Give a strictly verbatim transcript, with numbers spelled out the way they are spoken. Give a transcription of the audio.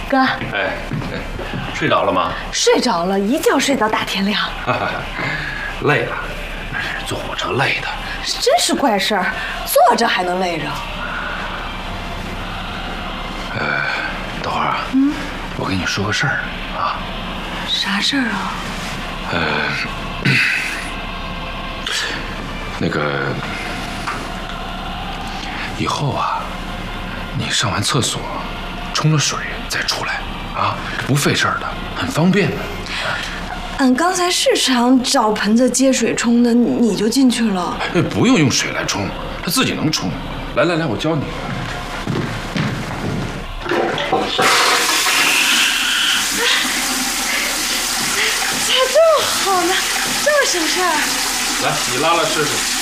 哥， 哎，睡着了吗？ 睡着了，一觉睡到大天亮。 累了，坐火车累的。 真是怪事儿，坐着还能累着。 呃，等会儿啊，嗯，我跟你说个事儿啊。 啥事儿啊？ 呃，那个，以后啊，你上完厕所，冲了水再出来啊，不费事儿的，很方便的。 俺刚才是想找盆子接水冲的，你就进去了。 哎，不用用水来冲，它自己能冲。来来来，我教你。 咋这么好呢？这么省事儿？ 来，你拉拉试试。